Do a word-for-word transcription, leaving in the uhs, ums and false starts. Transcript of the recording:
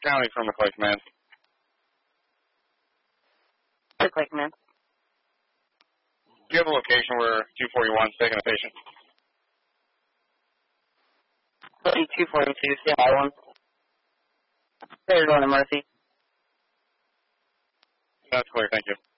County from McClay Command. McClay Command. Do you have a location where two forty-one is taking a patient? two forty-two, C I one. They're going to Mercy. That's clear, thank you.